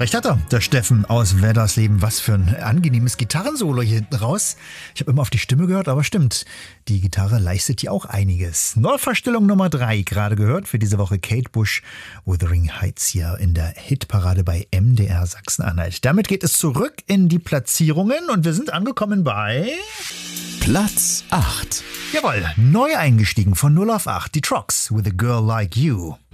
Recht hat er, der Steffen aus Weddersleben. Was für ein angenehmes Gitarrensolo hier hinten raus. Ich habe immer auf die Stimme gehört, aber stimmt, die Gitarre leistet ja auch einiges. Neuverstellung Nummer 3 gerade gehört. Für diese Woche Kate Bush, Wuthering Heights hier in der Hitparade bei MDR Sachsen-Anhalt. Damit geht es zurück in die Platzierungen und wir sind angekommen bei Platz 8. Jawohl, neu eingestiegen von 0 auf 8. Die Trox with a Girl Like You.